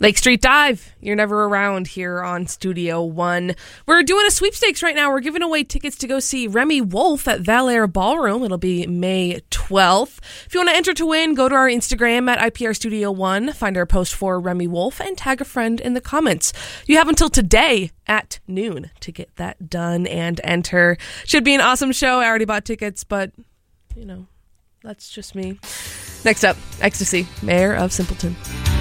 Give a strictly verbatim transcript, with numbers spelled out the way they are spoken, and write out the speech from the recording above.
Lake Street Dive, you're never around here on Studio One. We're doing a sweepstakes right now. We're giving away tickets to go see Remi Wolf at Valair Ballroom. It'll be May twelfth. If you want to enter to win, go to our Instagram at I P R Studio One, find our post for Remi Wolf, and tag a friend in the comments. You have until today at noon to get that done and enter. Should be an awesome show. I already bought tickets, but, you know, that's just me. Next up, Ecstasy, Mayor of Simpleton.